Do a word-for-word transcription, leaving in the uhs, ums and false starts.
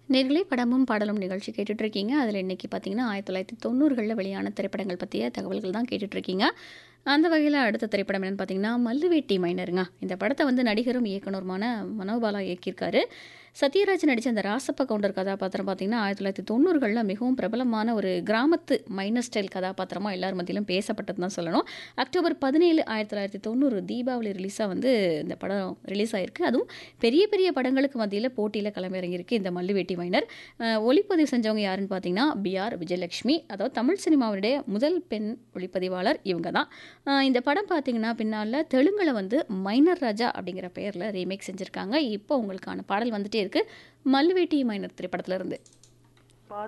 நேர்களே படமும் பாடலும் நிகழ்ச்சி கேட்டுட்டு இருக்கீங்க. அதில் இன்னைக்கு பார்த்தீங்கன்னா ஆயிரத்தி தொள்ளாயிரத்தி தொண்ணூறுகளில் வெளியான திரைப்படங்கள் பற்றிய தகவல்கள் தான் கேட்டுட்டு இருக்கீங்க. அந்த வகையில் அடுத்த திரைப்படம் என்னன்னு பார்த்தீங்கன்னா மல்லுவேட்டி மைனருங்க. இந்த படத்தை வந்து நடிகரும் இயக்குனருமான மனோபாலா இயக்கியிருக்காரு. சத்யராஜ் நடித்த அந்த ராசப்ப கவுண்டர் கதாபாத்திரம் பார்த்தீங்கன்னா ஆயிரத்தி தொள்ளாயிரத்தி தொண்ணூறுகளில் மிகவும் பிரபலமான ஒரு கிராமத்து மைனர் ஸ்டைல் கதாபாத்திரமாக எல்லார் மத்தியிலும் பேசப்பட்டது தான் சொல்லணும். அக்டோபர் பதினேழு ஆயிரத்தி தொள்ளாயிரத்தி தொண்ணூறு தீபாவளி ரிலீஸாக வந்து இந்த படம் ரிலீஸ் ஆயிருக்கு. அதுவும் பெரிய பெரிய படங்களுக்கு மத்தியில் போட்டியில் களமிறங்கியிருக்கு இந்த மல்லுவேட்டி மைனர். அஹ் ஒளிப்பதிவு செஞ்சவங்க யாருன்னு பார்த்தீங்கன்னா பி ஆர் விஜயலட்சுமி. அதாவது தமிழ் சினிமாவுடைய முதல் பெண் ஒளிப்பதிவாளர் இவங்க தான். அஹ் இந்த படம் பார்த்தீங்கன்னா பின்னால் தெலுங்குல வந்து மைனர் ராஜா அப்படிங்கிற பெயரில் ரீமேக் செஞ்சுருக்காங்க. இப்போ உங்களுக்கான பாடல் வந்துட்டே இருக்கு மல்லுவேட்டி மைனர் திரைப்படத்துல இருந்து.